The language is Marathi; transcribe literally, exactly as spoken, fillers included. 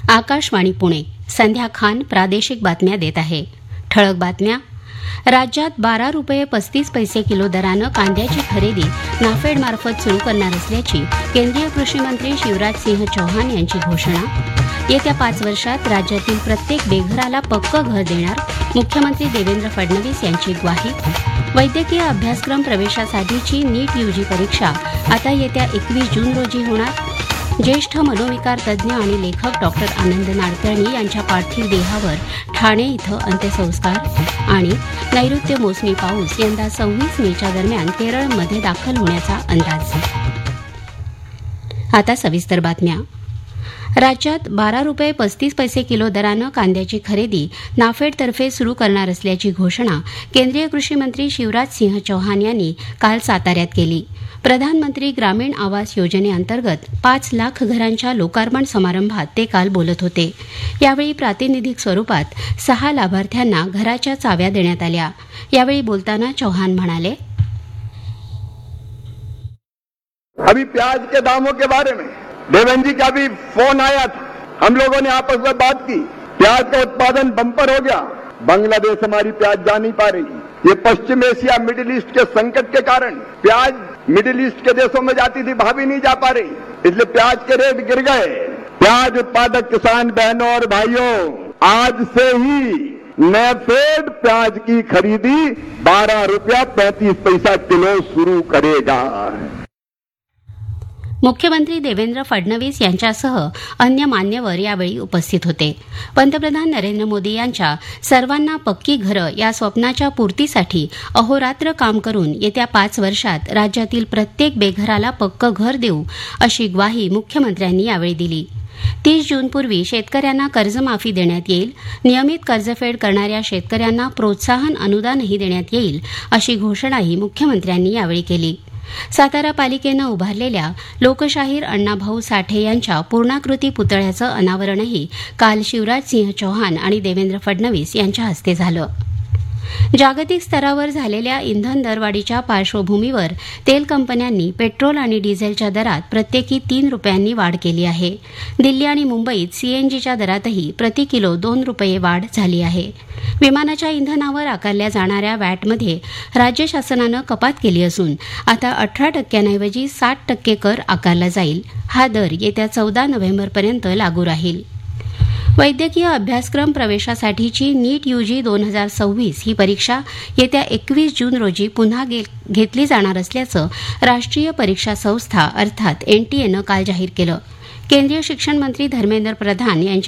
आकाशवाणी पुणे. संध्या खान प्रादेशिक बातम्या देत आहे. ठळक बातम्या. राज्यात बारा रुपये पस्तीस पैसे किलो दरानं कांद्याची खरेदी नाफेडमार्फत सुरू करणार असल्याची केंद्रीय कृषी मंत्री शिवराज सिंह चौहान यांची घोषणा. येत्या पाच वर्षात राज्यातील प्रत्येक बेघराला पक्कं घर देणार, मुख्यमंत्री देवेंद्र फडणवीस यांची ग्वाही. वैद्यकीय अभ्यासक्रम प्रवेशासाठीची नीट यूजी परीक्षा आता येत्या एकवीस जून रोजी होणार. ज्येष्ठ मनोविकार तज्ज्ञ आणि लेखक डॉक्टर आनंद नाडकर्णी यांच्या पार्थिव देहावर ठाणे इथं अंत्यसंस्कार. आणि नैऋत्य मोसमी पाऊस यंदा सव्वीस मेच्या दरम्यान केरळमध्ये दाखल होण्याचा अंदाज. आता सविस्तर बातम्या. राज्यात बारा रुपये पस्तीस पैसे किलो दरानं कांद्याची खरेदी नाफेडतर्फे सुरू करणार असल्याची घोषणा केंद्रीय कृषी मंत्री शिवराज सिंह चौहान यांनी काल साताऱ्यात केली. प्रधानमंत्री ग्रामीण आवास योजनेअंतर्गत पाच लाख घरांच्या लोकार्पण समारंभात ते काल बोलत होते. यावेळी प्रातिनिधिक स्वरूपात सहा लाभार्थ्यांना घराच्या चाव्या देण्यात आल्या. यावेळी बोलताना चौहान म्हणाले, अभी प्याज के दामों के बारे में देवेंद्र जी का भी फोन आया था. हम लोगों ने आपस में बात की. प्याज का उत्पादन बम्पर हो गया. बांग्लादेश हमारी प्याज जा नहीं पा रही. ये पश्चिम एशिया मिडिल ईस्ट के संकट के कारण प्याज मिडिल ईस्ट के देशों में जाती थी, भाभी नहीं जा पा रही, इसलिए प्याज के रेट गिर गए. प्याज उत्पादक किसान बहनों और भाइयों, आज से ही नाफेड प्याज की खरीदी बारह रुपया पैंतीस पैसा किलो शुरू करेगा. मुख्यमंत्री देवेंद्र फडणवीस यांच्यासह अन्य मान्यवर यावेळी उपस्थित होते. पंतप्रधान नरेंद्र मोदी यांच्या सर्वांना पक्की घरं या स्वप्नाच्या पूर्तीसाठी अहोरात्र काम करून येत्या पाच वर्षात राज्यातील प्रत्येक बेघराला पक्कं घर देऊ अशी ग्वाही मुख्यमंत्र्यांनी यावेळी दिली. तीस जूनपूर्वी शेतकऱ्यांना कर्जमाफी देण्यात येईल. नियमित कर्जफेड करणाऱ्या शेतकऱ्यांना प्रोत्साहन अनुदानही देण्यात येईल अशी घोषणाही मुख्यमंत्र्यांनी यावेळी केली. सातारा पालिकेनं उभारलेल्या लोकशाहीर अण्णाभाऊ साठे यांच्या पूर्णाकृती पुतळ्याचं अनावरणही काल शिवराज सिंह चौहान आणि देवेंद्र फडणवीस यांच्या हस्ते झालं. जागतिक स्तरावर झालेल्या इंधन दरवाढीच्या पार्श्वभूमीवर तेल कंपन्यांनी पेट्रोल आणि डिझेलच्या दरात प्रत्येकी तीन रुपयांनी वाढ केली आहे. दिल्ली आणि मुंबईत सीएनजीच्या दरातही प्रति किलो दोन रुपये वाढ झाली आहे. विमानाच्या इंधनावर आकारल्या जाणाऱ्या वॅटमध्ये राज्य शासनानं कपात केली असून आता अठरा टक्क्यांऐवजी साठ टक्के कर आकारला जाईल. हा दर येत्या चौदा नोव्हेंबरपर्यंत लागू राहील. वैद्यकीय अभ्यासक्रम प्रवेशासाठीची नीट यूजी दोन हजार सव्वीस ही परीक्षा येत्या एकवीस जून रोजी पुन्हा घेतली जाणार असल्याचं राष्ट्रीय परीक्षा संस्था अर्थात एनटीएनं काल जाहीर केलं. केंद्रीय शिक्षण मंत्री धर्मेंद्र प्रधान यांच्या